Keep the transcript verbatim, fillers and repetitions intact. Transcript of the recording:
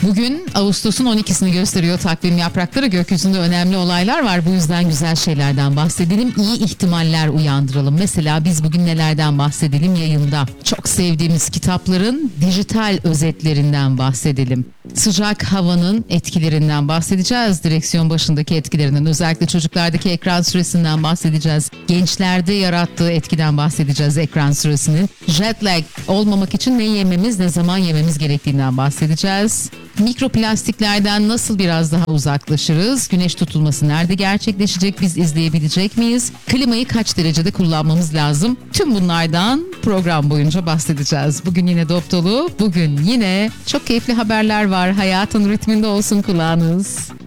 Bugün Ağustos'un on ikisini gösteriyor takvim yaprakları. Gökyüzünde önemli olaylar var. Bu yüzden güzel şeylerden bahsedelim. İyi ihtimaller uyandıralım. Mesela biz bugün nelerden bahsedelim yayında? Çok sevdiğimiz kitapların dijital özetlerinden bahsedelim. Sıcak havanın etkilerinden bahsedeceğiz. Direksiyon başındaki etkilerinden, özellikle çocuklardaki ekran süresinden bahsedeceğiz. Gençlerde yarattığı etkiden bahsedeceğiz ekran süresini. Jet lag olmamak için ne yememiz, ne zaman yememiz gerektiğinden bahsedeceğiz. Mikroplastiklerden nasıl biraz daha uzaklaşırız? Güneş tutulması nerede gerçekleşecek? Biz izleyebilecek miyiz? Klimayı kaç derecede kullanmamız lazım? Tüm bunlardan program boyunca bahsedeceğiz. Bugün yine dop dolu. Bugün yine çok keyifli haberler var. Hayatın ritminde olsun kulağınız.